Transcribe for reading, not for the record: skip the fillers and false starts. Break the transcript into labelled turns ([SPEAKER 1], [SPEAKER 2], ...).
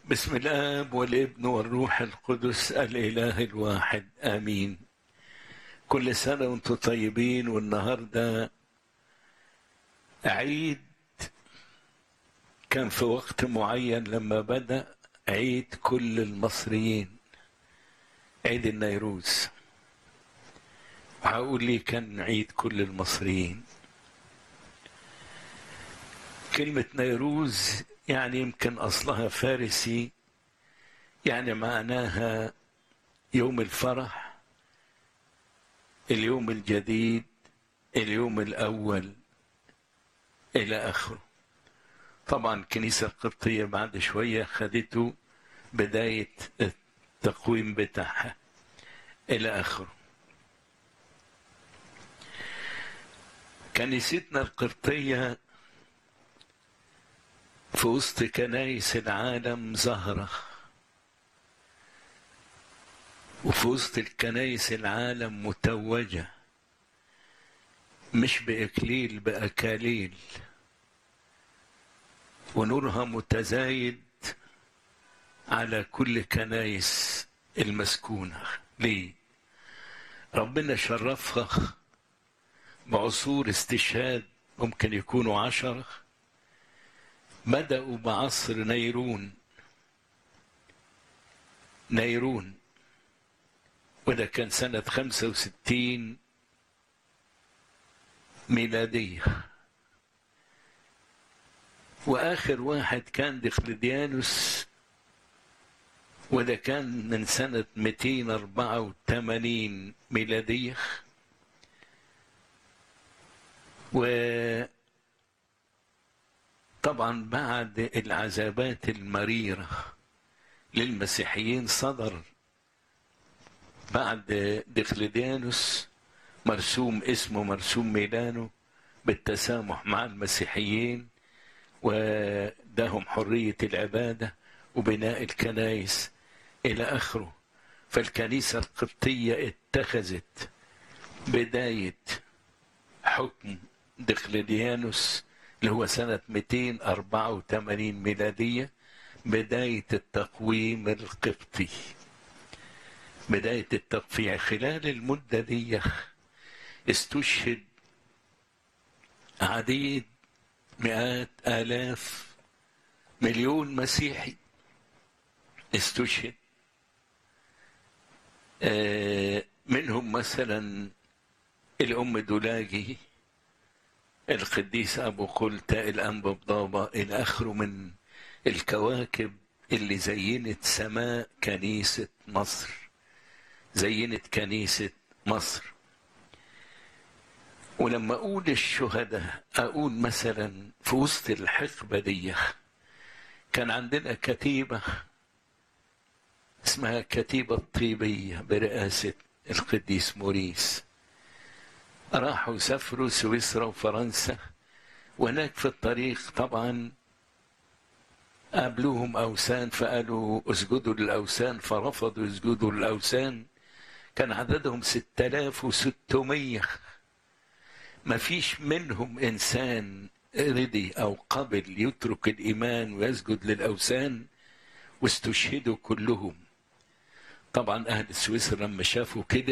[SPEAKER 1] بسم الآب والابن والروح القدس الإله الواحد آمين. كل سنة وانتم طيبين. والنهاردة عيد كان في وقت معين لما بدأ عيد كل المصريين، عيد النيروز. وهقول لي كان عيد كل المصريين. كلمة نيروز يعني يمكن أصلها فارسي، يعني معناها يوم الفرح، اليوم الجديد، اليوم الأول إلى آخره. طبعا الكنيسة القبطية بعد شوية خدته بداية التقويم بتاعها إلى آخره. كنيستنا القبطية في وسط كنايس العالم زهرة، وفي وسط الكنايس العالم متوجة، مش بإكليل بأكاليل، ونورها متزايد على كل كنايس المسكونة. ليه؟ ربنا شرفها بعصور استشهاد، ممكن يكونوا 10. بدأوا بعصر نيرون، وده كان سنة 65 ميلادية. وآخر واحد كان دقلديانوس، وده كان من سنة 284 ميلادية. وطبعا بعد العذابات المريرة للمسيحيين صدر بعد دقلديانوس مرسوم اسمه مرسوم ميلانو بالتسامح مع المسيحيين، ودهم حرية العبادة وبناء الكنائس إلى آخره. فالكنيسة القبطية اتخذت بداية حكم دقلديانوس اللي هو سنة 284 ميلادية بداية التقويم القبطي، بداية التقفيع. خلال المدة دي استشهد عديد، مئات آلاف، مليون مسيحي استشهد. منهم مثلا الأم دولاجي، القديس أبو قلتة، الأنبا بضابة إلى آخره، من الكواكب اللي زينت سماء كنيسة مصر، زينت كنيسة مصر. ولما أقول الشهداء أقول مثلا في وسط الحقبة دي كان عندنا كتيبة اسمها كتيبة الطيبية برئاسة القديس موريس. راحوا سافروا سويسرا وفرنسا، وهناك في الطريق طبعا قابلوهم أوثان، فقالوا اسجدوا للأوثان، فرفضوا يسجدوا للأوثان. كان عددهم 6600. ما فيش منهم إنسان رضي أو قبل يترك الإيمان ويسجد للأوثان، واستشهدوا كلهم. طبعا أهل سويسرا لما شافوا كده